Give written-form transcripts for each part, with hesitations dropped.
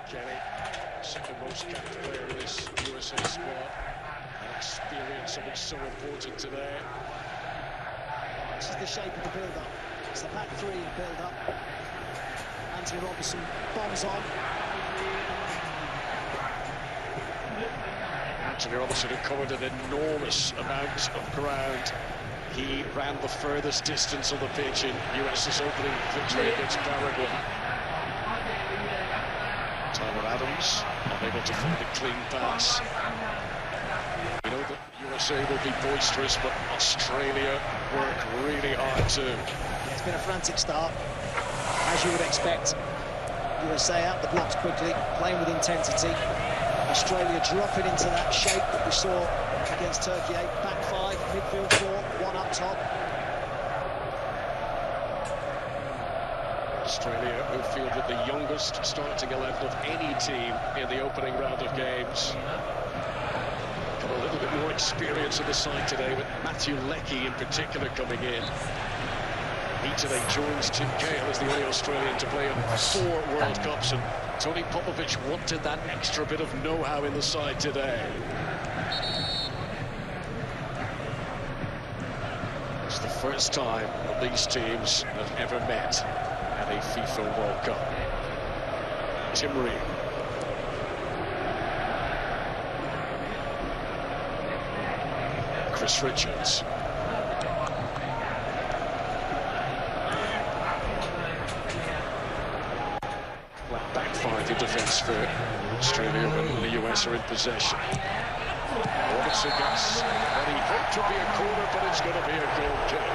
Kelly, second most capped player in this USA squad. An experience will be so important today. This is the shape of the build-up. It's the back three build-up. Anthony Robinson bombs on. Anthony Robinson had covered an enormous amount of ground. He ran the furthest distance on the pitch in US's opening victory against Paraguay. Tyler Adams unable to find a clean pass. You know that USA will be boisterous, but Australia work really hard too. It's been a frantic start, as you would expect. USA out the blocks quickly, playing with intensity. Australia dropping into that shape that we saw against Turkey 8, back 5, midfield 4, 1 up top. Australia who fielded the youngest starting 11 of any team in the opening round of games. Got a little bit more experience in the side today with Matthew Leckie in particular coming in. He today joins Tim Cahill as the only Australian to play in 4 World Cups, and Tony Popovic wanted that extra bit of know-how in the side today. It's the first time that these teams have ever met at a FIFA World Cup. Tim Ream. Chris Richards. Back 5 in defence for Australia when the US are in possession. Robinson gets what he hoped to be a corner, but it's going to be a goal kick.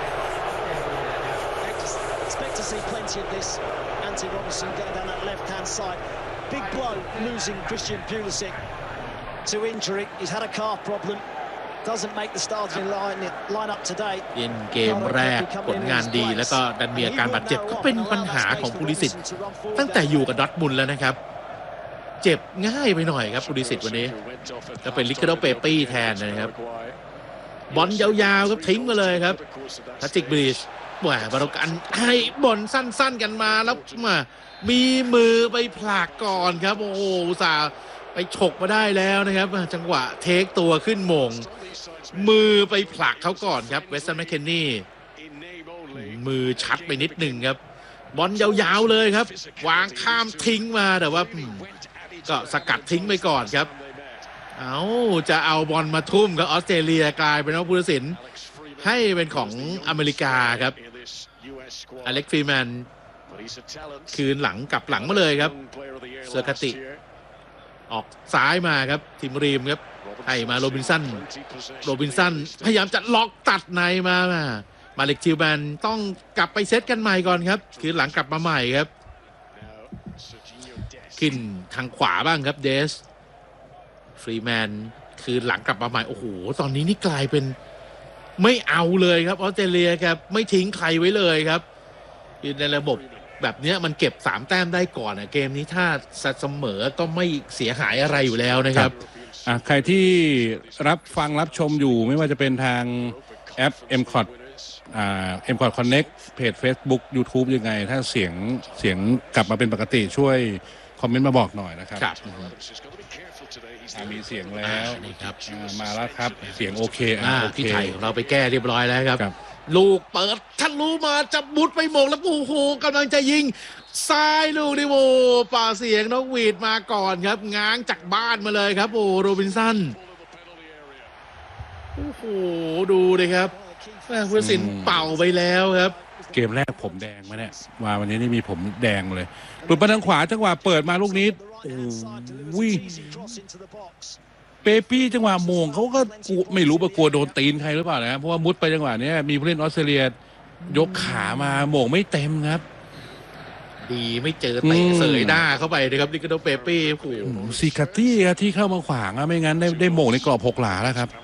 Expect to see plenty of this. Anthony Robinson going down that left-hand side. Big blow, losing Christian Pulisic to injury. He's had a calf problem. Doesn't make the starting line up today. เล่นเกมแรกผลงานดีแล้วก็ดันมีอาการบาดเจ็บก็เป็นปัญหาของพูลิสิตตั้งแต่อยู่กับดอร์ทมุนด์แล้วนะครับเจ็บง่ายไปหน่อยครับพูลิสิตวันนี้ก็เป็นลิคาร์โดเปปี้แทนนะครับบอลยาวๆครับทิ้งมาเลยครับทัชจิกบริชแหวบาโรกันให้บอลสั้นๆกันมาแล้วมามีมือไปผลักก่อนครับโอ้โหอุตส่าห์ไปฉกมาได้แล้วนะครับจังหวะเทคตัวขึ้นมงมือไปผลักเขาก่อนครับเวสตันแมคเคนนี่มือชัดไปนิดหนึ่งครับบอลยาวๆเลยครับวางข้ามทิ้งมาแต่ว่าก็สกัดทิ้งไปก่อนครับจะเอาบอลมาทุ่มกับออสเตรเลียกลายเป็นว่าผู้ตัดสินให้เป็นของอเมริกาครับอเล็กซ์ฟรีแมนคืนหลังกลับหลังมาเลยครับเซอร์คาติออกซ้ายมาครับทีมรีมครับให้มาโรบินสันพยายามจะล็อกตัดในมาเล็กทิวแมนต้องกลับไปเซตกันใหม่ก่อนครับคืนหลังกลับมาใหม่ครับขึ้นทางขวาบ้างครับเดสฟรีแมนคืนหลังกลับมาใหม่โอ้โหตอนนี้นี่กลายเป็นไม่เอาเลยครับออสเตรเลียครับไม่ทิ้งใครไว้เลยครับในระบบแบบนี้มันเก็บ3แต้มได้ก่อนเกมนี้ถ้าเสมอก็ไม่เสียหายอะไรอยู่แล้วนะครับใครที่รับชมอยู่ไม่ว่าจะเป็นทางแอป MCOT MCOT Connect เพจ Facebook YouTube ยังไงถ้าเสียงกลับมาเป็นปกติช่วยคอมเมนต์มาบอกหน่อยนะครับมีเสียงแล้วนี่ครับมาแล้วครับเสียงโอเคพี่ไทยเราไปแก้เรียบร้อยแล้วครับลูกเปิดทะลุมาจะมุดไปหมงแล้วโอ้โหกำลังจะยิงซ้ายลูกดิโวป่าเสียงนกหวีดมาก่อนครับง้างจากบ้านมาเลยครับโอ้โรบินสันโอ้โหดูเลยครับผู้ตัดสินเป่าไปแล้วครับเกมแรกผมแดงมาเนี่ยว่าวันนี้นี่มีผมแดงเลยหลุดมาทางขวาจังหวะเปิดมาลูกนี้โอ้ยเปปี้จังหวะโมงเขาก็ไม่รู้ว่ากลัวโดนตีนใครหรือเปล่านะเพราะว่ามุดไปจังหวะนี้มีผู้เล่นออสเตรเลียยกขามาโมงไม่เต็มครับดีไม่เจอเตะเสยหน้าเข้าไปนะครับลิคาร์โดเปปี้โอ้โหซิคาตี้ครับที่เข้ามาขวางไม่งั้นได้โมงในกรอบ6 หลาแล้วครับ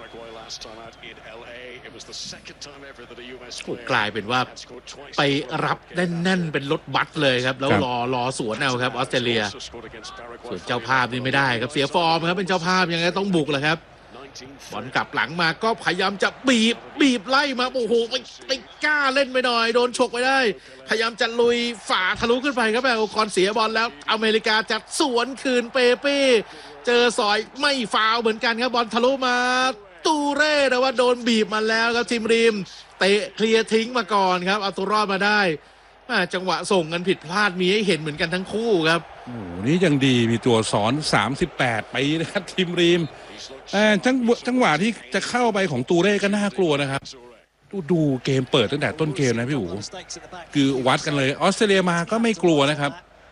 กลายเป็นว่าไปรับแน่นๆเป็นรถบัสเลยครับแล้วรอสวนเอาครับออสเตรเลียส่วนเจ้าภาพนี่ไม่ได้ครับเสียฟอร์มครับเป็นเจ้าภาพยังไงต้องบุกแหละครับบอลกลับหลังมาก็พยายามจะบีบไล่มาโอ้โหไปกล้าเล่นไปหน่อยโดนฉกไปได้พยายามจะลุยฝ่าทะลุขึ้นไปครับแบบคอนเสียบอลแล้วอเมริกาจะสวนคืนเปเป้เจอสอยไม่ฟาวเหมือนกันครับบอลทะลุมาตูเร่แต่ว่าโดนบีบมาแล้วครับทีมริมเตะเคลียร์ทิ้งมาก่อนครับเอาตัวรอดมาได้จังหวะส่งกันผิดพลาดมีให้เห็นเหมือนกันทั้งคู่ครับโอ้นี่ยังดีมีตัวสอน38ปีนะครับทีมริมจังหวะที่จะเข้าไปของตูเร่ก็น่ากลัวนะครับดูเกมเปิดตั้งแต่ต้นเกมนะพี่อู๋คือวัดกันเลยออสเตรเลียมาก็ไม่กลัวนะครับ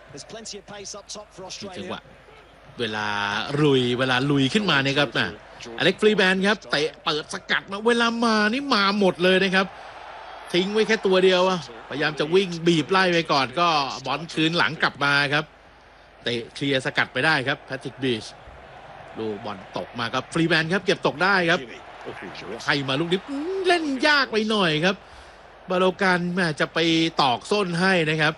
จังหวะเวลาลุยขึ้นมาเนี่ยครับอเล็กซ์ ฟรีแมนครับเตะเปิดสกัดมาเวลามานี่มาหมดเลยนะครับทิ้งไว้แค่ตัวเดียวพยายามจะวิ่งบีบไล่ไปก่อนก็บอลคืนหลังกลับมาครับเตะเคลียร์สกัดไปได้ครับแพทริกบีชดูบอลตกมาครับฟรีแมนครับเก็บตกได้ครับให้มาลูกนี้เล่นยากไปหน่อยครับบาโลกันจะไปตอกส้นให้นะครับ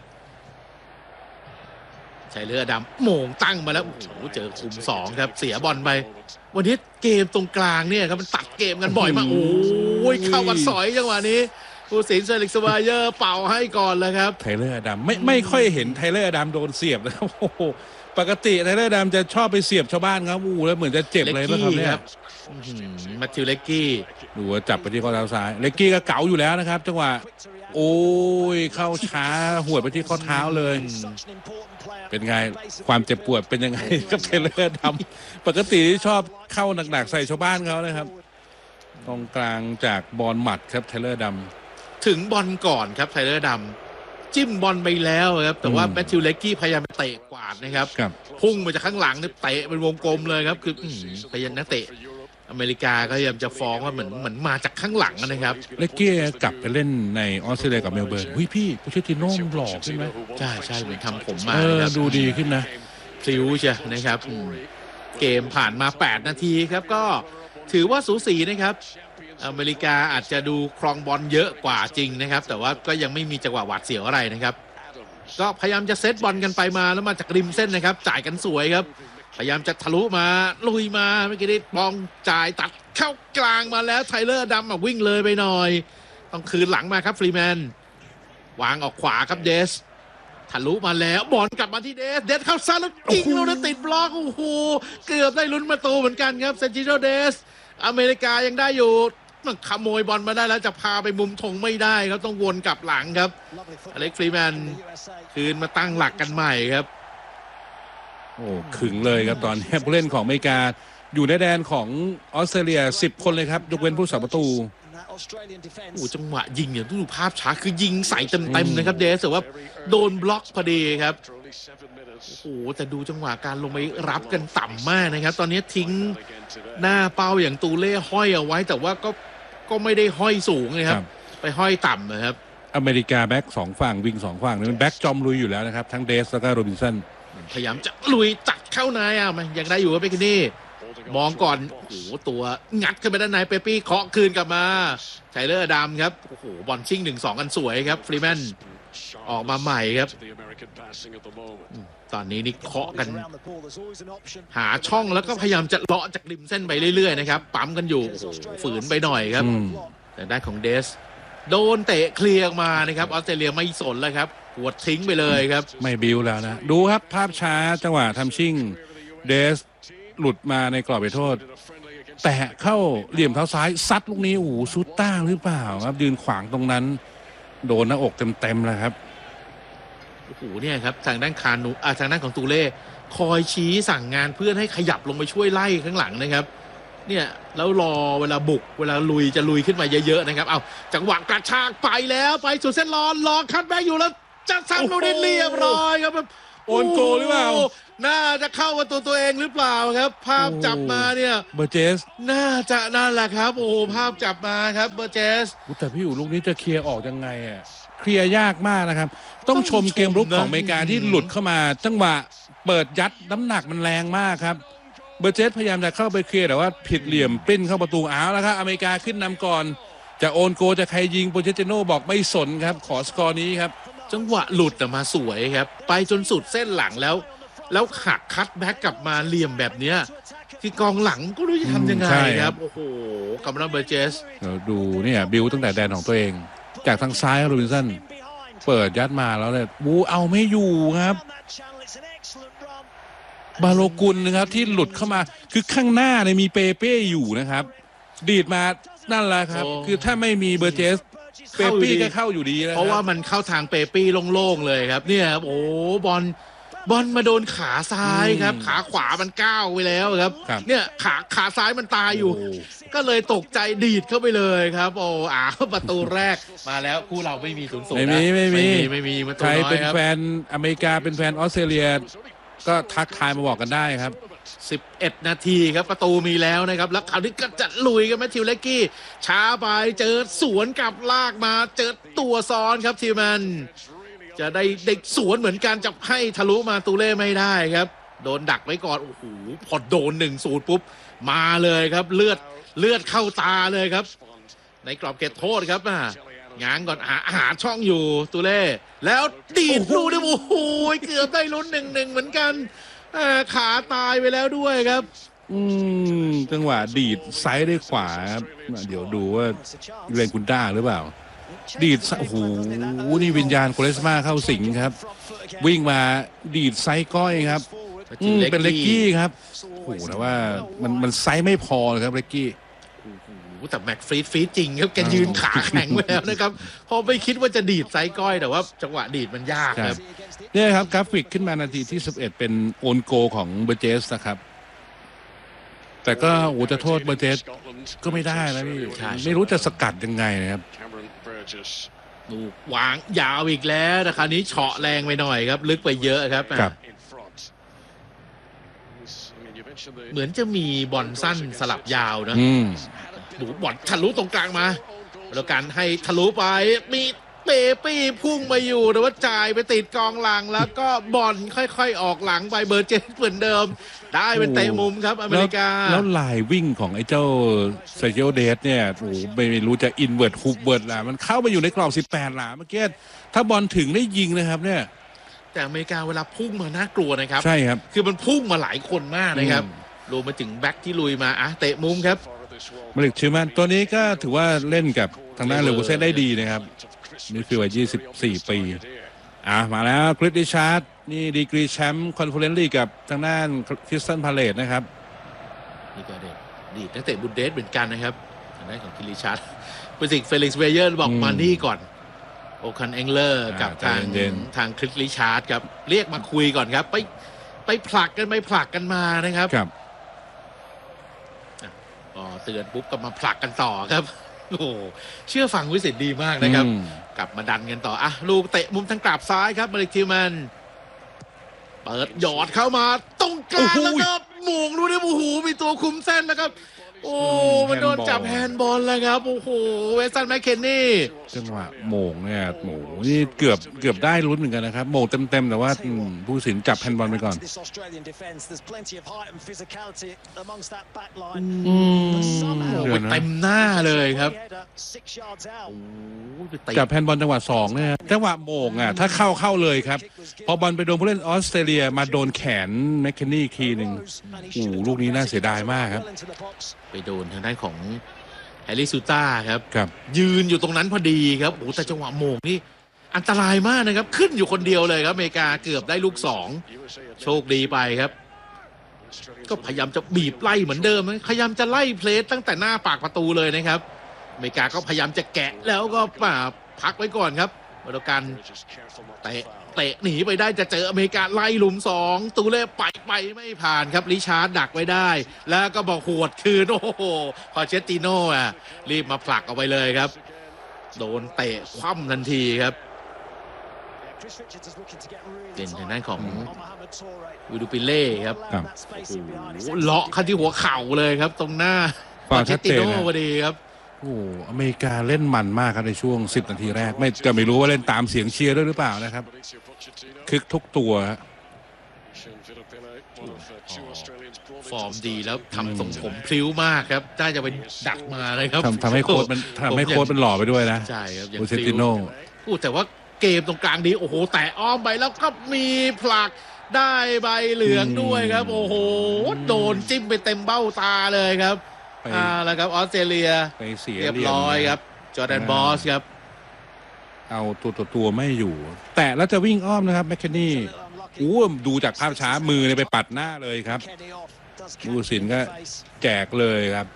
ใช้เรือดำโหม่งตั้งมาแล้วโอ้โหเจอคุม2ครับเสียบอลไปวันนี้เกมตรงกลางเนี่ยครับมันตัดเกมกันบ่อยมากโอ้ยเข้ามาสอยจังหวะนี้ผู้สินเซลิกสวายเยอร์เป่าให้ก่อนเลยครับไทเลอร์ดำไม่ค่อยเห็นไทเลอร์ดำโดนเสียบนะครับโอ้โหปกติไทเลอร์ดำจะชอบไปเสียบชาวบ้านครับแล้วเหมือนจะเจ็บเลยนะครับเนี่ยแมทธิวเลกกี้ดูว่าจับไปที่ข้อเท้าซ้ายเลกกี้ก็เก๋าอยู่แล้วนะครับจังหวะโอ้ยเข้าช้าหวดไปที่ข้อเท้าเลยเป็นไงความเจ็บปวดเป็นยังไงกับไทเลอร์ดำปกติชอบเข้าหนักๆใส่ชาวบ้านเขานะครับตรงกลางจากบอลหมัดครับไทเลอร์ดำถึงบอลก่อนครับไทเลอร์ดำจิ้มบอลไปแล้วครับแต่ว่าแมทธิวเลกกี้พยายามเตะกวาดนะครับพุ่งมาจากข้างหลังเตะเป็นวงกลมเลยครับคือพยายามนักเตะอเมริกาก็พยายามจะฟ้องว่าเหมือนมาจากข้างหลังนะครับเลกกี้กลับไปเล่นในออสเตรเลียกับเมลเบิร์นพี่โปเชตติโน่หล่อขึ้นไหมใช่เหมือนทำผมมาดูดีขึ้นนะพลิ้วใช่นะครับเกมผ่านมา8นาทีครับก็ถือว่าสูสีนะครับอเมริกาอาจจะดูครองบอลเยอะกว่าจริงนะครับแต่ว่าก็ยังไม่มีจังหวะหวาดเสียวอะไรนะครับก็พยายามจะเซตบอลกันไปมาแล้วมาจากริมเส้นนะครับจ่ายกันสวยครับพยายามจะทะลุมาลุยมาเมื่อกี้นี้บอลจ่ายตัดเข้ากลางมาแล้วไทเลอร์ดำวิ่งเลยไปหน่อยต้องคืนหลังมาครับฟรีแมนวางออกขวาครับเดสทะลุมาแล้วบอลกลับมาที่เดสเข้าซ้ายแล้วยิงแล้วติดบล็อกโอ้โหเกือบได้ลุ้นประตูเหมือนกันครับเซนจิโนเดสอเมริกายังได้อยู่มันขโมยบอลมาได้แล้วจะพาไปมุมธงไม่ได้ครับต้องวนกลับหลังครับอเล็กซ์ ฟรีแมนคืนมาตั้งหลักกันใหม่ครับโอ้ขึงเลยครับตอนนี้ผู้เล่นของอเมริกาอยู่ในแดนของออสเตรเลีย10คนเลยครับยกเว้นผู้สาประตูโอ้จังหวะยิงเนี่ยดูภาพช้าคือยิงใส่เต็มๆนะครับเดสแต่ว่าโดนบล็อกพอดีครับโอ้โหแต่ดูจังหวะการลงไปรับกันต่ำมากนะครับตอนนี้ทิ้งหน้าเป้าอย่างตูเล่ห้อยเอาไว้แต่ว่าก็ไม่ได้ห้อยสูงนะครับไปห้อยต่ำนะครับอเมริกาแบ็ก2ฝั่งวิง2ฝั่งนี่มันแบ็กจอมลุยอยู่แล้วนะครับทั้งเดสแล้วก็โรบินสันพยายามจะลุยตัดเข้าในมันยังได้อยู่ครับเบคนี่มองก่อนโอ้โหตัวงัดขึ้นไปด้านในเปปี้เคาะคืนกลับมาไทเลอร์ดำครับโอ้โหบอลชิ่ง 1-2 กันสวยครับฟรีแมนออกมาใหม่ครับตอนนี้นี่เคาะกันหาช่องแล้วก็พยายามจะเลาะจากริมเส้นไปเรื่อยๆนะครับปั๊มกันอยู่ฝืนไปหน่อยครับแต่ด้านของเดสโดนเตะเคลียร์มานะครับออสเตรเลียไม่สนแล้วครับกวดทิ้งไปเลยครับไม่บิวแล้วนะดูครับภาพช้าจังหวะทำชิ่งเดสหลุดมาในกรอบไปโทษแตะเข้าเหลี่ยมเท้าซ้ายซัดลูกนี้โอ้โหซุดต้าหรือเปล่าครับยืนขวางตรงนั้นโดนหน้าอกเต็มๆเลยครับโอ้โหเนี่ยครับทางด้านทางด้านของตูเล่คอยชี้สั่งงานเพื่อนให้ขยับลงไปช่วยไล่ข้างหลังนะครับเนี่ยแล้วรอเวลาบุกเวลาลุยจะลุยขึ้นมาเยอะๆนะครับเอาจังหวะกระชากไปแล้วไปสุดเส้นรอคัดแบ็กอยู่แล้วจะซ้ำลูกนี้เรียบร้อยครับโอนโกหรือเปล่าน่าจะเข้าประตูตัวเองหรือเปล่าครับภาพจับมาเนี่ยเบอร์เจสน่าจะนั่นแหละครับโอ้ภาพจับมาครับเบอร์เจสแต่พี่อยู่ลูกนี้จะเคลียร์ออกยังไงเคลียร์ยากมากนะครับต้องชมเกมรุกของอเมริกาที่หลุดเข้ามาจังหวะเปิดยัดน้ำหนักมันแรงมากครับเบอร์เจสพยายามจะเข้าไปเคลียร์แต่ว่าผิดเหลี่ยมปิ้นเข้าประตูแล้วครับอเมริกาขึ้นนำก่อนจะโอนโกจะใครยิงโปเชตติโน่บอกไม่สนครับขอสกอร์นี้ครับจังหวะหลุดมาสวยครับไปจนสุดเส้นหลังแล้วหักคัตแบ็กกลับมาเหลี่ยมแบบเนี้ยจคือกองหลังก็รู้จะทำยังไงครับโอ้โหกัมนาเบอร์เจสเราดูเนี่ยบิวตั้งแต่แดนของตัวเองจากทางซ้ายโรบินสันเปิดยัดมาแล้วเนี่ยบูเอาไม่อยู่ครับบาโลกุลนะครับที่หลุดเข้ามาคือข้างหน้าเนี่ยมีเปเป้อยู่นะครับดีดมานั่นแหละครับคือถ้าไม่มีเบอร์เจสเปปี้ก็เข้าอยู่ดีแล้วเพราะว่ามันเข้าทางเปปี้โล่งๆเลยครับเนี่ยครับโอ้บอลมาโดนขาซ้ายครับขาขวามันก้าวไปแล้วครับเนี่ยขาซ้ายมันตายอยู่ก็เลยตกใจดีดเข้าไปเลยครับโอ้ประตูแรกมาแล้วคู่เราไม่มี0-0นะไม่มีใครเป็นแฟนอเมริกาเป็นแฟนออสเตรเลียก็ทักทายมาบอกกันได้ครับ 11 นาทีครับประตูมีแล้วนะครับแล้วคราวนี้ก็จะลุยกันแมทธิวเลกกี้ช้าไปเจอสวนกับลากมาเจอตัวซ้อนครับทีมันจะได้เด็กสวนเหมือนกันจะให้ทะลุมาตูเล่ไม่ได้ครับโดนดักไว้ก่อนโอ้โหพอโดน1-0ปุ๊บมาเลยครับเลือดเข้าตาเลยครับในกรอบเขตโทษครับง้างก่อนหาช่องอยู่ตูเล่แล้วดีดลูกได้โอ้โหเกือบได้ลุ้น1-1เหมือนกันขาตายไปแล้วด้วยครับจังหวะดีดไซด์ได้ขวาครับเดี๋ยวดูว่าเรนกุนด้าหรือเปล่าดีดโอ้โหนี่วิญญาณโคเลสมาเข้าสิงครับวิ่งมาดีดไซด์ก้อยครับเป็นเล็กกี้ครับโอ้โหแต่ว่ามันไซด์ไม่พอเลยครับเล็กกี้แต่แม็กฟรีดจริงครับแกยืนขาแข็งไว้แล้วนะครับพอไม่คิดว่าจะดีดไซด์ก้อยแต่ว่าจังหวะดีดมันยากครับเนี่ยครับกราฟิกขึ้นมานาทีที่11เป็นโอนโกของเบอร์เจสนะครับแต่ก็จะโทษเบอร์เจสก็ไม่ได้แล้วนี่ไม่รู้จะสกัดยังไงนะครับดูวางยาวอีกแล้วแต่คราวนี้เฉาะแรงไปหน่อยครับลึกไปเยอะครับเหมือนจะมีบอลสั้นสลับยาวนะดูบอลทะลุตรงกลางมาแล้วกันให้ทะลุไปมีเปปี้พุ่งมาอยู่แต่ว่าจ่ายไปติดกองหลังแล้วก็บอลค่อยๆออกหลังไปเบอร์เจสเหมือนเดิมได้เป็นเตะมุมครับอเมริกาแล้วลายวิ่งของไอ้เจ้าเซอร์จิโอเดสเนี่ยโอ้ไม่รู้จะอินเวิร์ดฮูบเวิร์ดล่ะมันเข้าไปอยู่ในกรอบ18หลาเมื่อกี้ถ้าบอลถึงได้ยิงนะครับเนี่ยแต่อเมริกาเวลาพุ่งมาน่ากลัวนะครับใช่ครับคือมันพุ่งมาหลายคนมากนะครับรวมมาถึงแบ็คที่ลุยมาเตะมุมครับมาลิกชิมันตัวนี้ก็ถือว่าเล่นกับทางด้านเลวูเซ่ได้ดีนะครับนี่คือวัย24 ปีมาแล้วคริสติชาร์ดนี่ดีกรีแชมป์คอนเฟอเรนซ์ลีกกับทางด้านคริสตันพาเลตนะครับนี่ก็ดีนักเตะบุนเดสเหมือนกันนะครับทางด้านของคริสติชาร์ดเฟลิกซ์เวเยอร์บอกมานี่ก่อนโอคันเองเลอร์กับทางคริสติชาร์ดครับเรียกมาคุยก่อนครับไปผลักกันมานะครับเตือนปุ๊บก็มาผลักกันต่อครับโอ้เชื่อฟังวิสิตดีมากนะครับกลับมาดันกันต่อลูกเตะมุมทางกราบซ้ายครับมาลิกทิวมันเปิดหยอดเข้ามาตรงกลางแล้วครับหม่งรู้ได้โอ้โหมีตัวคุมเส้นแล้วครับโอ้มันโดนจับแฮนด์บอลแล้วครับโอ้โหเวสตันแมคเคนนี่จังหวะโหม่งเนี่ยโหนี่เกือบได้ลุ้นเหมือนกันนะครับโหม่งเต็มแต่ว่าผู้สินจับแฮนด์บอลไปก่อนเต็มหน้าเลยครับจับแฮนด์บอลจังหวะ2เนี่ยจังหวะโหม่งถ้าเข้าเลยครับพอบอลไปโดนผู้เล่นออสเตรเลียมาโดนแขนแมคเคนนี่อีกทีหนึ่งลูกนี้น่าเสียดายมากครับไปโดนทางด้านของแฮร์รี่ซูต้าครับยืนอยู่ตรงนั้นพอดีครับโอ้แต่จังหวะโมงนี่อันตรายมากนะครับขึ้นอยู่คนเดียวเลยครับอเมริกาเกือบได้ลูก2โชคดีไปครับก็พยายามจะบีบไล่เหมือนเดิมพยายามจะไล่เพลสตั้งแต่หน้าปากประตูเลยนะครับอเมริกาก็พยายามจะแกะแล้วก็พักไว้ก่อนครับมาดูกันเตะหนีไปได้จะเจออเมริกาไล่หลุม2ตูเล่ไปไม่ผ่านครับริชาร์ดดักไว้ได้แล้วก็บอกหวดคืนโอ้โหพอเชตติโน่รีบมาผลักเอาไปเลยครับโดนเตะคว่ำทันทีครับเป็นทางด้านของวิดูปิเล่ครับเลาะเข้าที่หัวเข่าเลยครับตรงหน้าพอเชตติโน่พอดีครับอเมริกาเล่นมันมากครับในช่วง10 นาทีแรกไม่รู้ว่าเล่นตามเสียงเชียร์ด้วยหรือเปล่านะครับคึกทุกตัวฟอร์มดีแล้วทำทรงผมพลิ้วมากครับน่าจะไปดักมาเลยครับทำให้โค้ชมันหล่อไปด้วยนะใช่ครับเซติโน่แต่ว่าเกมตรงกลางดีโอ้โหแต่อ้อมไปแล้วก็มีผลักได้ใบเหลืองด้วยครับโอ้โหโดนจิ้มไปเต็มเบ้าตาเลยครับแล้วครับออสเตรเลียไปเสียเรียบร้อยครับจอร์แดนบอสครับเอาตัวไม่อยู่แต่แล้วจะวิ่งอ้อมนะครับแมคเคนนี่ดูจากภาพช้ามือไปปัดหน้าเลยครับผู้ตัดสินก็แจกเลยครับ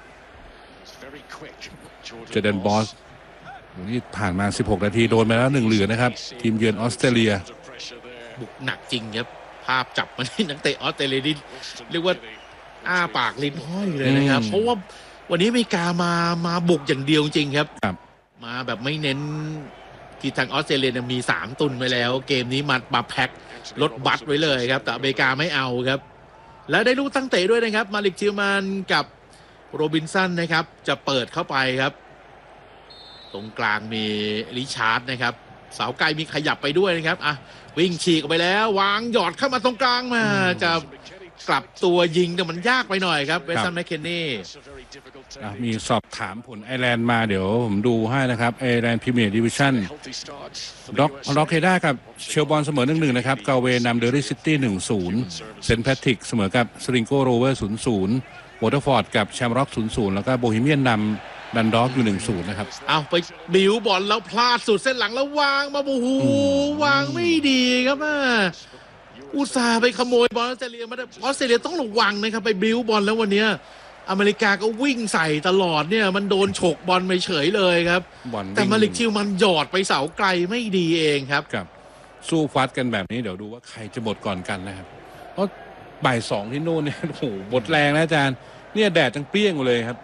จอร์แดนบอสนี่ผ่านมา16นาทีโดนไปแล้ว1เหลืองนะครับทีมเยือนออสเตรเลียบุกหนักจริงครับภาพจับมาที่นักเตะออสเตรเลียนี่เรียกว่าอ้าปากลิ้นห้อยเลยนะครับเพราะว่าวันนี้อเมริกามาบุกอย่างเดียวจริงครับมาแบบไม่เน้นที่ทางออสเตรเลียมี3ตุนไว้แล้วเกมนี้มาแพ็คลดบัตรไว้เลยครับแต่อเมริกาไม่เอาครับและได้ลูกตั้งเตะด้วยนะครับมาลิกทิลแมนกับโรบินสันนะครับจะเปิดเข้าไปครับตรงกลางมีริชาร์ดนะครับเสาไกลมีขยับไปด้วยนะครับวิ่งฉีกออกไปแล้ววางหยอดเข้ามาตรงกลางมาจะกลับตัวยิงแต่มันยากไปหน่อยครับเวสตันแมคเคนนี่มีสอบถามผลไอร์แลนด์มาเดี๋ยวผมดูให้นะครับไอร์แลนด์พรีเมียร์ดิวิชั่นด็อกเคด้ากับเชลบอลเสมอ 1-1 นะครับกาเวย์นำเดอริซิตี้ 1-0 เซนต์แพทริกเสมอกับสลิงโกโรเวอร์ 0-0 วอเตอร์ฟอร์ดกับแชมร็อก 0-0 แล้วก็โบฮีเมียนนำดันด็อกอยู่ 1-0 นะครับเอาไปบิวบอลแล้วพลาดสุดเส้นหลังแล้ววางมาโอ้โหวางไม่ดีครับอุตส่าห์ไปขโมยบอลออสเตรเลียมาออสเตรเลียต้องระวังนะครับไปบิวบอลแล้ววันนี้อเมริกาก็วิ่งใส่ตลอดเนี่ยมันโดนฉกบอลไปเฉยเลยครับแต่มาลิกทิลมันหยอดไปเสาไกลไม่ดีเองครับสู้ฟัดกันแบบนี้เดี๋ยวดูว่าใครจะหมดก่อนกันนะครับเพราะบ่าย2ที่โน่นเนี่ยโอ้โหหมดแรงนะอาจารย์เนี่ยแดดจังเปรี้ยงเลยครับ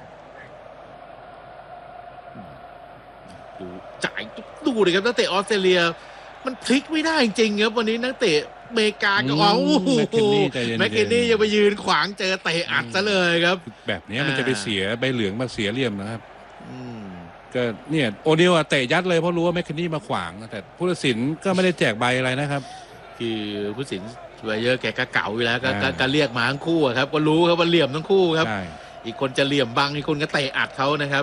ดูจ่ายดูเลยครับนักเตะออสเตรเลียมันพลิกไม่ได้จริงครับวันนี้นักเตะอเมริกาก็แมคเคนนี่ยังไปยืนขวางเจอเตะอัดซะเลยครับแบบนี้มันจะไปเสียใบเหลืองมาเสียเหลี่ยมนะครับก็เนี่ยโอเดลเตะยัดเลยเพราะรู้ว่าแมคเคนนี่มาขวางแต่ผู้ตัดสินก็ไม่ได้แจกใบอะไรนะครับคือผู้ตัดสินช่วยเยอะแกก็เก่าอยู่แล้วก็เรียกมาทั้งคู่ครับก็รู้ครับว่าเหลี่ยมทั้งคู่ครับอีกคนจะเหลี่ยมบังอีกคนก็เตะอัดเขานะครับ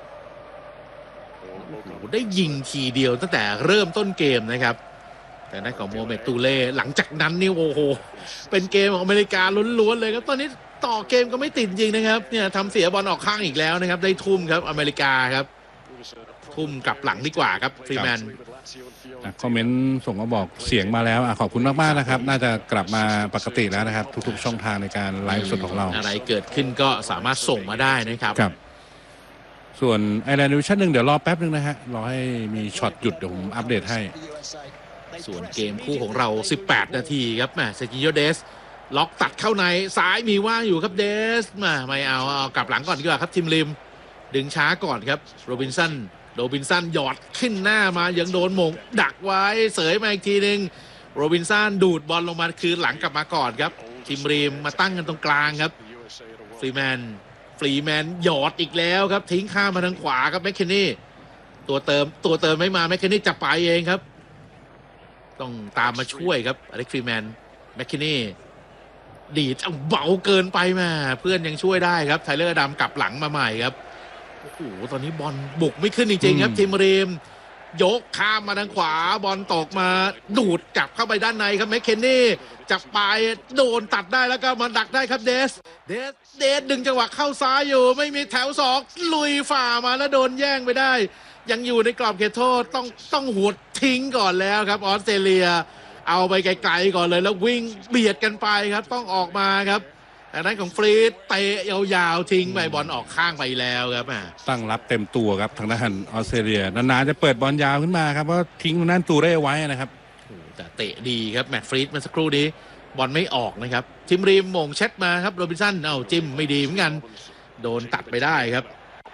ได้ยิงทีเดียวตั้งแต่เริ่มต้นเกมนะครับแต่นั่นของโมเมตูเล่หลังจากนั้นนี่โอ้โหเป็นเกมของอเมริกาล้วนๆเลยครับตอนนี้ต่อเกมก็ไม่ติดจริงนะครับเนี่ยทำเสียบอลออกข้างอีกแล้วนะครับได้ทุ่มครับอเมริกาครับทุ่มกลับหลังดีกว่าครับฟรีแมนคอมเมนต์ส่งมาบอกเสียงมาแล้วขอบคุณมากๆนะครับน่าจะกลับมาปกติแล้วนะครับทุกๆช่องทางในการไลฟ์สดของเราอะไรเกิดขึ้นก็สามารถส่งมาได้นะครับส่วนไอร์แลนด์ดิวิชั่น 1เดี๋ยวรอแป๊บนึงนะฮะรอให้มีช็อตหยุดเดี๋ยวผมอัปเดตให้ส่วนเกมคู่ของเรา18นาทีครับเซกิโยเดสล็อกตัดเข้าในซ้ายมีว่างอยู่ครับเดสไม่เอากลับหลังก่อนดีกว่าครับทีมริมดึงช้าก่อนครับโรบินสันหยอดขึ้นหน้ามายังโดนหม่งดักไว้เสยมาอีกทีนึงโรบินสันดูดบอลลงมาคืนหลังกลับมาก่อนครับทีมริมมาตั้งกันตรงกลางครับฟรีแมนหยอดอีกแล้วครับทิ้งข้ามมาทางขวาครับแมคเคนนี่ตัวเติมไม่มาแมคเคนนี่จะไปเองครับต้องตามมาช่วยครับอเล็กฟรีแมนแมคเคนนี่ดีดเบาเกินไปมาเพื่อนยังช่วยได้ครับไทเลอร์ดำกลับหลังมาใหม่ครับโอ้โหตอนนี้บอลบุกไม่ขึ้นจริงๆครับทีมริมยกข้ามมาทางขวาบอลตกมาดูดกลับเข้าไปด้านในครับแมคเคนนี่จับปลายโดนตัดได้แล้วก็มาดักได้ครับเดสดึงจังหวะเข้าซ้ายอยู่ไม่มีแถว2ลุยฝ่ามาแล้วโดนแย่งไปได้ยังอยู่ในกรอบเขตโทษต้องหัวทิ้งก่อนแล้วครับออสเตรเลียเอาไปไกลๆก่อนเลยแล้ววิ่งเบียดกันไปครับต้องออกมาครับทางด้านของฟรีดเตะยาวๆทิ้งไปบอลออกข้างไปแล้วครับตั้งรับเต็มตัวครับทางด้านออสเตรเลียนานๆจะเปิดบอลยาวขึ้นมาครับเพราะทิ้งนั่นตูเร่ไว้นะครับแต่เตะดีครับแมตต์ฟรีดเมื่อสักครู่นี้บอลไม่ออกนะครับทีมริมมงเช็ดมาครับโรบินสันจิ้มไม่ดีเหมือนกันโดนตัดไปได้ครับ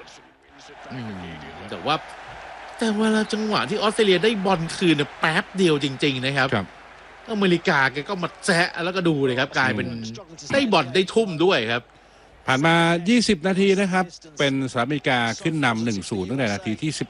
แต่ว่าเวลาจังหวะที่ออสเตรเลียได้บอลคืนเนี่ยแป๊บเดียวจริงๆนะครับอเมริกาแกก็มาแซะแล้วก็ดูเลยครับกลายเป็นได้บอลได้ทุ่มด้วยครับผ่านมา20นาทีนะครับเป็นสหรัฐอเมริกาขึ้นนำ 1-0 ตั้งแต่นาทีที่